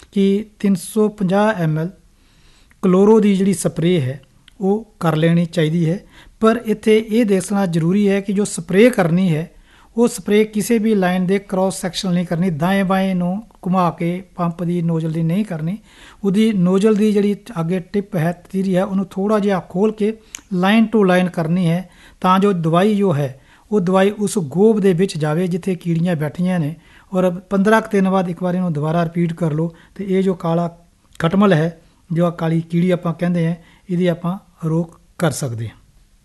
कि 350 ml chloro ਦੀ ਜਿਹੜੀ spray ਹੈ ਉਹ ਕਰ ਲੈਣੀ ਚਾਹੀਦੀ ਹੈ। ਪਰ ਇੱਥੇ ਇਹ ਦੇਖਣਾ ਜ਼ਰੂਰੀ ਹੈ ਕਿ ਜੋ ਸਪਰੇਅ ਕਰਨੀ ਹੈ ਉਹ ਸਪਰੇਅ ਕਿਸੇ ਵੀ ਲਾਈਨ ਦੇ ਕ੍ਰੋਸ ਸੈਕਸ਼ਨ ਨਹੀਂ ਕਰਨੀ, ਦਾएं ਬਾएं ਨੂੰ ਘੁਮਾ ਕੇ ਪੰਪ ਦੀ ਨੋਜ਼ਲ ਦੀ ਨਹੀਂ ਕਰਨੀ। ਉਹਦੀ ਨੋਜ਼ਲ ਦੀ ਜਿਹੜੀ ਅੱਗੇ ਟਿਪ ਹੈ ਤੀਰੀ ਹੈ ਉਹਨੂੰ ਥੋੜ੍ਹਾ ਜਿਹਾ ਖੋਲ੍ਹ ਕੇ ਲਾਈਨ ਟੂ ਲਾਈਨ ਕਰਨੀ ਹੈ, ਤਾਂ ਜੋ ਦਵਾਈ ਜੋ ਹੈ ਉਹ ਦਵਾਈ ਉਸ ਗੋਭ ਦੇ ਵਿੱਚ ਜਾਵੇ ਜਿੱਥੇ ਕੀੜੀਆਂ ਬੈਠੀਆਂ ਨੇ। ਔਰ 15 ਕੁ ਦਿਨ ਬਾਅਦ ਇੱਕ ਵਾਰ ਇਹਨੂੰ ਦੁਬਾਰਾ ਰਿਪੀਟ ਕਰ ਲਓ ਅਤੇ ਇਹ ਜੋ ਕਾਲਾ ਖਟਮਲ ਹੈ, ਜੋ ਕਾਲੀ ਕੀੜੀ ਆਪਾਂ ਕਹਿੰਦੇ ਹਾਂ, ਇਹਦੀ ਆਪਾਂ ਰੋਕ ਕਰ ਸਕਦੇ ਹਾਂ।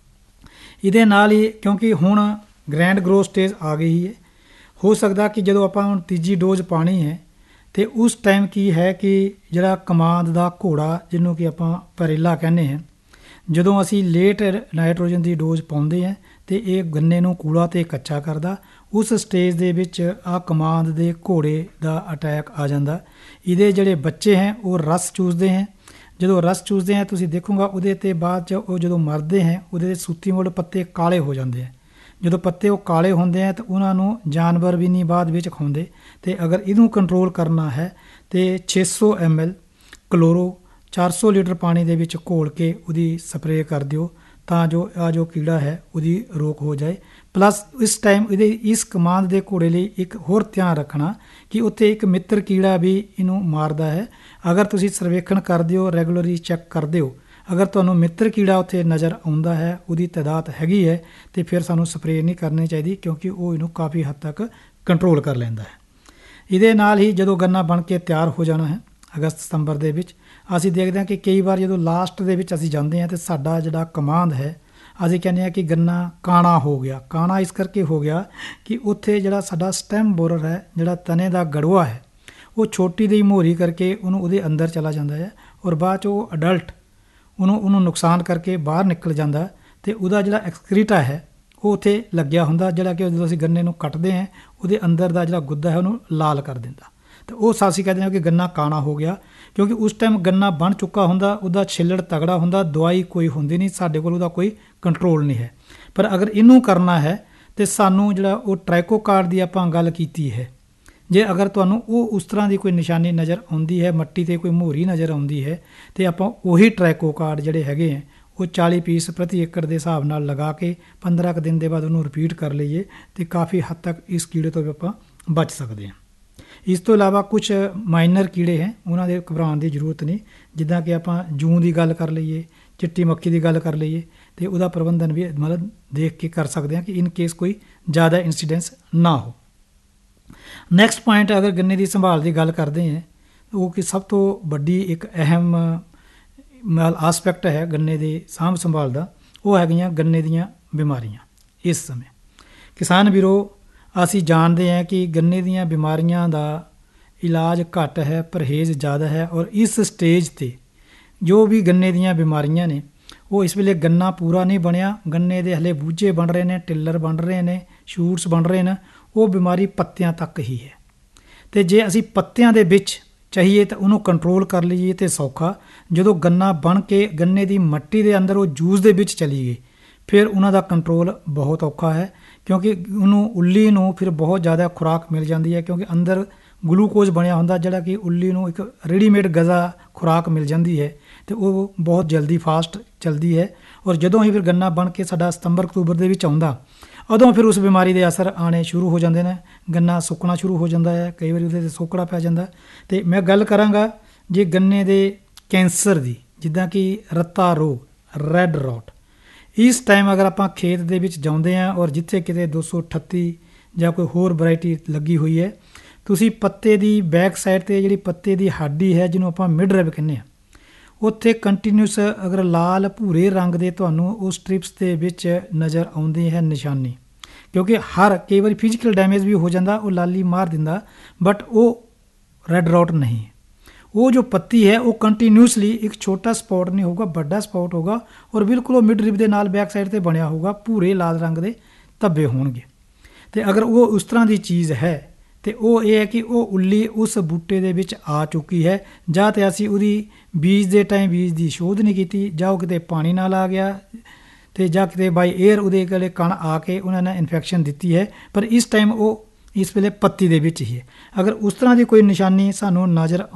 ਇਹਦੇ ਨਾਲ ਹੀ ਕਿਉਂਕਿ ਹੁਣ ਗ੍ਰੈਂਡ ਗਰੋ ਸਟੇਜ ਆ ਗਈ ਹੈ, ਹੋ ਸਕਦਾ ਕਿ ਜਦੋਂ ਆਪਾਂ ਹੁਣ ਤੀਜੀ ਡੋਜ਼ ਪਾਣੀ ਹੈ ਅਤੇ ਉਸ ਟਾਈਮ ਕੀ ਹੈ ਕਿ ਜਿਹੜਾ ਕਮਾਦ ਦਾ ਘੋੜਾ ਜਿਹਨੂੰ ਕਿ ਆਪਾਂ ਪਰੇਲਾ ਕਹਿੰਦੇ ਹਾਂ, ਜਦੋਂ ਅਸੀਂ ਲੇਟ ਨਾਈਟ੍ਰੋਜਨ ਦੀ ਡੋਜ਼ ਪਾਉਂਦੇ ਹਾਂ ਅਤੇ ਇਹ ਗੰਨੇ ਨੂੰ ਕੂੜਾ ਅਤੇ ਕੱਚਾ ਕਰਦਾ। ਉਸ ਸਟੇਜ ਦੇ ਵਿੱਚ ਆਹ ਕਮਾਦ ਦੇ ਘੋੜੇ ਦਾ ਅਟੈਕ ਆ ਜਾਂਦਾ। ਇਹਦੇ ਜਿਹੜੇ ਬੱਚੇ ਹੈ ਉਹ ਰਸ ਚੂਸਦੇ ਹੈ, ਜਦੋਂ ਰਸ ਚੂਸਦੇ ਹੈ ਤੁਸੀਂ ਦੇਖੋਗਾ ਉਹਦੇ 'ਤੇ ਬਾਅਦ 'ਚ ਉਹ ਜਦੋਂ ਮਰਦੇ ਹੈ ਉਹਦੇ 'ਤੇ ਸੂਤੀ ਮੁੱਢ ਪੱਤੇ ਕਾਲੇ ਹੋ ਜਾਂਦੇ ਹੈ। ਜਦੋਂ ਪੱਤੇ ਉਹ ਕਾਲੇ ਹੁੰਦੇ ਹੈ ਤਾਂ ਉਹਨਾਂ ਨੂੰ ਜਾਨਵਰ ਵੀ ਨਹੀਂ ਬਾਅਦ ਵਿੱਚ ਖਾਉਂਦੇ। ਅਤੇ ਅਗਰ ਇਹਨੂੰ ਕੰਟਰੋਲ ਕਰਨਾ ਹੈ ਤਾਂ 600 ml ਕਲੋਰੋ 400 ਲੀਟਰ ਪਾਣੀ ਦੇ ਵਿੱਚ ਘੋਲ ਕੇ ਉਹਦੀ ਸਪਰੇਅ ਕਰ ਦਿਓ, ਤਾਂ ਜੋ ਕੀੜਾ ਹੈ ਉਹਦੀ ਰੋਕ ਹੋ ਜਾਏ। ਪਲੱਸ ਇਸ ਟਾਈਮ ਇਸ ਕਮਾਦ ਦੇ ਘੋੜੇ ਲਈ ਇੱਕ ਹੋਰ ਧਿਆਨ ਰੱਖਣਾ ਕਿ ਉੱਥੇ ਇੱਕ ਮਿੱਤਰ ਕੀੜਾ ਵੀ ਇਹਨੂੰ ਮਾਰਦਾ ਹੈ। ਅਗਰ ਤੁਸੀਂ ਸਰਵੇਖਣ ਕਰਦੇ ਹੋ, ਰੈਗੂਲਰਲੀ ਚੈੱਕ ਕਰਦੇ ਹੋ, ਅਗਰ ਤੁਹਾਨੂੰ ਮਿੱਤਰ ਕੀੜਾ ਉੱਥੇ ਨਜ਼ਰ ਆਉਂਦਾ ਹੈ, ਉਹਦੀ ਤਾਦਾਦ ਹੈਗੀ ਹੈ, ਅਤੇ ਫਿਰ ਸਾਨੂੰ ਸਪਰੇਅ ਨਹੀਂ ਕਰਨੀ ਚਾਹੀਦੀ ਕਿਉਂਕਿ ਉਹ ਇਹਨੂੰ ਕਾਫੀ ਹੱਦ ਤੱਕ ਕੰਟਰੋਲ ਕਰ ਲੈਂਦਾ ਹੈ। ਇਹਦੇ ਨਾਲ ਹੀ ਜਦੋਂ ਗੰਨਾ ਬਣ ਕੇ ਤਿਆਰ ਹੋ ਜਾਣਾ ਹੈ ਅਗਸਤ ਸਤੰਬਰ ਦੇ ਵਿੱਚ, ਅਸੀਂ ਦੇਖਦੇ ਹਾਂ ਕਿ ਕਈ ਵਾਰ ਜਦੋਂ ਲਾਸਟ ਦੇ ਵਿੱਚ ਅਸੀਂ ਜਾਂਦੇ ਹਾਂ ਤਾਂ ਸਾਡਾ ਜਿਹੜਾ ਕਮਾਦ ਹੈ ਅਸੀਂ ਕਹਿੰਦੇ ਹਾਂ ਕਿ ਗੰਨਾ ਕਾਣਾ ਹੋ ਗਿਆ। ਕਾਣਾ ਇਸ ਕਰਕੇ ਹੋ ਗਿਆ ਕਿ ਉੱਥੇ ਜਿਹੜਾ ਸਾਡਾ ਸਟੈਮ ਬੋਰਰ ਹੈ, ਜਿਹੜਾ ਤਣੇ ਦਾ ਗੜਵਾ ਹੈ, ਉਹ ਛੋਟੀ ਜਿਹੀ ਮੋਹਰੀ ਕਰਕੇ ਉਹਦੇ ਅੰਦਰ ਚਲਾ ਜਾਂਦਾ ਹੈ ਔਰ ਬਾਅਦ 'ਚ ਉਹ ਅਡਲਟ ਉਹਨੂੰ ਨੁਕਸਾਨ ਕਰਕੇ ਬਾਹਰ ਨਿਕਲ ਜਾਂਦਾ ਅਤੇ ਉਹਦਾ ਜਿਹੜਾ ਐਕਸਕ੍ਰੀਟਾ ਹੈ ਉਹ ਉੱਥੇ ਲੱਗਿਆ ਹੁੰਦਾ, ਜਿਹੜਾ ਕਿ ਜਦੋਂ ਅਸੀਂ ਗੰਨੇ ਨੂੰ ਕੱਟਦੇ ਹਾਂ ਉਹਦੇ ਅੰਦਰ ਦਾ ਜਿਹੜਾ ਗੁੱਦਾ ਹੈ ਉਹਨੂੰ ਲਾਲ ਕਰ ਦਿੰਦਾ। ਅਤੇ ਉਹ ਅਸੀਂ ਕਹਿੰਦੇ ਹਾਂ ਕਿ ਗੰਨਾ ਕਾਣਾ ਹੋ ਗਿਆ, ਕਿਉਂਕਿ ਉਸ ਟਾਈਮ ਗੰਨਾ ਬਣ ਚੁੱਕਾ ਹੁੰਦਾ, ਉਹਦਾ ਛਿੱਲੜ ਤਗੜਾ ਹੁੰਦਾ, ਦਵਾਈ ਕੋਈ ਹੁੰਦੀ ਨਹੀਂ, ਸਾਡੇ ਕੋਲ ਉਹਦਾ ਕੋਈ ਕੰਟਰੋਲ ਨਹੀਂ ਹੈ। ਪਰ ਅਗਰ ਇਹਨੂੰ ਕਰਨਾ ਹੈ ਤਾਂ ਸਾਨੂੰ ਜਿਹੜਾ ਉਹ ਟ੍ਰਾਈਕੋਕਾਰਡ ਦੀ ਆਪਾਂ ਗੱਲ ਕੀਤੀ ਹੈ, ਜੇ ਅਗਰ ਤੁਹਾਨੂੰ ਉਹ ਉਸ ਤਰ੍ਹਾਂ ਦੀ ਕੋਈ ਨਿਸ਼ਾਨੀ ਨਜ਼ਰ ਆਉਂਦੀ ਹੈ, ਮੱਟੀ 'ਤੇ ਕੋਈ ਮੋਹਰੀ ਨਜ਼ਰ ਆਉਂਦੀ ਹੈ, ਅਤੇ ਆਪਾਂ ਉਹੀ ਟ੍ਰਾਈਕੋਕਾਰਡ ਜਿਹੜੇ ਹੈਗੇ ਹੈ ਉਹ 40 ਪੀਸ ਪ੍ਰਤੀ ਏਕੜ ਦੇ ਹਿਸਾਬ ਨਾਲ ਲਗਾ ਕੇ 15 ਕੁ ਦਿਨ ਦੇ ਬਾਅਦ ਉਹਨੂੰ ਰਿਪੀਟ ਕਰ ਲਈਏ ਅਤੇ ਕਾਫੀ ਹੱਦ ਤੱਕ ਇਸ ਕੀੜੇ ਤੋਂ ਵੀ ਆਪਾਂ ਬਚ ਸਕਦੇ ਹਾਂ। ਇਸ ਤੋਂ ਇਲਾਵਾ ਕੁਛ ਮਾਈਨਰ ਕੀੜੇ ਹੈ, ਉਹਨਾਂ ਦੇ ਘਬਰਾਉਣ ਦੀ ਜ਼ਰੂਰਤ ਨਹੀਂ। ਜਿੱਦਾਂ ਕਿ ਆਪਾਂ ਜੂੰ ਦੀ ਗੱਲ ਕਰ ਲਈਏ, ਚਿੱਟੀ ਮੱਖੀ ਦੀ ਗੱਲ ਕਰ ਲਈਏ, ਅਤੇ ਉਹਦਾ ਪ੍ਰਬੰਧਨ ਵੀ ਮਤਲਬ ਦੇਖ ਕੇ ਕਰ ਸਕਦੇ ਹਾਂ ਕਿ ਇਨ ਕੇਸ ਕੋਈ ਜ਼ਿਆਦਾ ਇੰਸੀਡੈਂਸ ਨਾ ਹੋ। ਨੈਕਸਟ ਪੁਆਇੰਟ ਅਗਰ ਗੰਨੇ ਦੀ ਸੰਭਾਲ ਦੀ ਗੱਲ ਕਰਦੇ ਹਾਂ, ਉਹ ਕਿ ਸਭ ਤੋਂ ਵੱਡੀ ਇੱਕ ਅਹਿਮ ਆਸਪੈਕਟ ਹੈ ਗੰਨੇ ਦੀ ਸਾਂਭ ਸੰਭਾਲ ਦਾ, ਉਹ ਹੈਗੀਆਂ ਗੰਨੇ ਦੀਆਂ ਬਿਮਾਰੀਆਂ। ਇਸ ਸਮੇਂ ਕਿਸਾਨ ਵੀਰੋ ਅਸੀਂ ਜਾਣਦੇ ਹਾਂ ਕਿ ਗੰਨੇ ਦੀਆਂ ਬਿਮਾਰੀਆਂ ਦਾ ਇਲਾਜ ਘੱਟ ਹੈ, ਪਰਹੇਜ਼ ਜ਼ਿਆਦਾ ਹੈ। ਔਰ ਇਸ ਸਟੇਜ 'ਤੇ ਜੋ ਵੀ ਗੰਨੇ ਦੀਆਂ ਬਿਮਾਰੀਆਂ ਨੇ ਉਹ ਇਸ ਵੇਲੇ ਗੰਨਾ ਪੂਰਾ ਨਹੀਂ ਬਣਿਆ, ਗੰਨੇ ਦੇ ਹਲੇ ਬੂਝੇ ਬਣ ਰਹੇ ਨੇ, ਟਿੱਲਰ ਬਣ ਰਹੇ ਨੇ, ਸ਼ੂਟਸ ਬਣ ਰਹੇ ਨੇ, ਉਹ ਬਿਮਾਰੀ ਪੱਤਿਆਂ ਤੱਕ ਹੀ ਹੈ। ਅਤੇ ਜੇ ਅਸੀਂ ਪੱਤਿਆਂ ਦੇ ਵਿੱਚ ਚਾਹੀਏ ਤਾਂ ਉਹਨੂੰ ਕੰਟਰੋਲ ਕਰ ਲਈਏ ਤਾਂ ਸੌਖਾ। ਜਦੋਂ ਗੰਨਾ ਬਣ ਕੇ ਗੰਨੇ ਦੀ ਮੱਟੀ ਦੇ ਅੰਦਰ ਉਹ ਜੂਸ ਦੇ ਵਿੱਚ ਚਲੀ ਗਈ, ਫਿਰ ਉਹਨਾਂ ਦਾ ਕੰਟਰੋਲ ਬਹੁਤ ਔਖਾ ਹੈ, ਕਿਉਂਕਿ ਉਹਨੂੰ ਉੱਲੀ ਨੂੰ ਫਿਰ ਬਹੁਤ ਜ਼ਿਆਦਾ ਖੁਰਾਕ ਮਿਲ ਜਾਂਦੀ ਹੈ, ਕਿਉਂਕਿ ਅੰਦਰ ਗਲੂਕੋਜ਼ ਬਣਿਆ ਹੁੰਦਾ, ਜਿਹੜਾ ਕਿ ਉੱਲੀ ਨੂੰ ਇੱਕ ਰੈਡੀਮੇਡ ਗਜ਼ਾ ਖੁਰਾਕ ਮਿਲ ਜਾਂਦੀ ਹੈ ਅਤੇ ਉਹ ਬਹੁਤ ਜਲਦੀ ਫਾਸਟ ਚੱਲਦੀ ਹੈ। ਔਰ ਜਦੋਂ ਹੀ ਫਿਰ ਗੰਨਾ ਬਣ ਕੇ ਸਾਡਾ ਸਤੰਬਰ ਅਕਤੂਬਰ ਦੇ ਵਿੱਚ ਆਉਂਦਾ, ਉਦੋਂ ਫਿਰ ਉਸ ਬਿਮਾਰੀ ਦੇ ਅਸਰ ਆਉਣੇ ਸ਼ੁਰੂ ਹੋ ਜਾਂਦੇ ਨੇ, ਗੰਨਾ ਸੁੱਕਣਾ ਸ਼ੁਰੂ ਹੋ ਜਾਂਦਾ ਹੈ, ਕਈ ਵਾਰੀ ਉਹਦੇ 'ਤੇ ਸੋਕੜਾ ਪੈ ਜਾਂਦਾ। ਅਤੇ ਮੈਂ ਗੱਲ ਕਰਾਂਗਾ ਜੇ ਗੰਨੇ ਦੇ ਕੈਂਸਰ ਦੀ, ਜਿੱਦਾਂ ਕਿ ਰੱਤਾ ਰੋਗ, ਰੈੱਡ ਰੋਟ, ਇਸ ਟਾਈਮ ਅਗਰ ਆਪਾਂ ਖੇਤ ਦੇ ਵਿੱਚ ਜਾਂਦੇ ਹਾਂ ਔਰ ਜਿੱਥੇ ਕਿਤੇ 238 ਜਾਂ ਕੋਈ ਹੋਰ ਵੈਰਾਈਟੀ ਲੱਗੀ ਹੋਈ ਹੈ, ਤੁਸੀਂ ਪੱਤੇ ਦੀ ਬੈਕ ਸਾਈਡ 'ਤੇ ਜਿਹੜੀ ਪੱਤੇ ਦੀ ਹੱਡੀ ਹੈ ਜਿਹਨੂੰ ਆਪਾਂ ਮਿਡ ਰਿਬ ਕਹਿੰਦੇ ਹਾਂ, ਉੱਥੇ ਕੰਟੀਨਿਊਸ ਅਗਰ ਲਾਲ ਭੂਰੇ ਰੰਗ ਦੇ ਤੁਹਾਨੂੰ ਉਹ ਸਟ੍ਰਿਪਸ ਦੇ ਵਿੱਚ ਨਜ਼ਰ ਆਉਂਦੀ ਹੈ ਨਿਸ਼ਾਨੀ, ਕਿਉਂਕਿ ਕਈ ਵਾਰੀ ਫਿਜ਼ੀਕਲ ਡੈਮੇਜ ਵੀ ਹੋ ਜਾਂਦਾ, ਉਹ ਲਾਲੀ ਮਾਰ ਦਿੰਦਾ, ਬਟ ਉਹ ਰੈੱਡ ਰੋਟ ਨਹੀਂ ਹੈ। ਉਹ ਜੋ ਪੱਤੀ ਹੈ ਉਹ ਕੰਟੀਨਿਊਸਲੀ ਇੱਕ ਛੋਟਾ ਸਪੌਟ ਨਹੀਂ ਹੋਊਗਾ, ਵੱਡਾ ਸਪੌਟ ਹੋਊਗਾ ਔਰ ਬਿਲਕੁਲ ਉਹ ਮਿਡ ਰਿਬ ਦੇ ਨਾਲ ਬੈਕ ਸਾਈਡ 'ਤੇ ਬਣਿਆ ਹੋਊਗਾ, ਭੂਰੇ ਲਾਲ ਰੰਗ ਦੇ ਧੱਬੇ ਹੋਣਗੇ। ਅਤੇ ਅਗਰ ਉਹ ਉਸ ਤਰ੍ਹਾਂ ਦੀ ਚੀਜ਼ ਹੈ ਅਤੇ ਉਹ ਇਹ ਹੈ ਕਿ ਉਹ ਉੱਲੀ ਉਸ ਬੂਟੇ ਦੇ ਵਿੱਚ ਆ ਚੁੱਕੀ ਹੈ, ਜਾਂ ਤਾਂ ਅਸੀਂ ਉਹਦੀ ਬੀਜ ਦੇ ਟਾਈਮ ਬੀਜ ਦੀ ਸ਼ੋਧ ਨਹੀਂ ਕੀਤੀ, ਜਾਂ ਉਹ ਕਿਤੇ ਪਾਣੀ ਨਾਲ ਆ ਗਿਆ, ਅਤੇ ਜਾਂ ਕਿਤੇ ਬਾਈ ਏਅਰ ਉਹਦੇ ਕੋਲੇ ਕਣ ਆ ਕੇ ਉਹਨਾਂ ਨੇ ਇਨਫੈਕਸ਼ਨ ਦਿੱਤੀ ਹੈ। ਪਰ ਇਸ ਟਾਈਮ ਉਹ ਇਸ ਵੇਲੇ ਪੱਤੀ ਦੇ ਵਿੱਚ ਹੀ ਹੈ। ਅਗਰ ਉਸ ਤਰ੍ਹਾਂ ਦੀ ਕੋਈ ਨਿਸ਼ਾਨੀ ਸਾਨੂੰ ਨਜ਼ਰ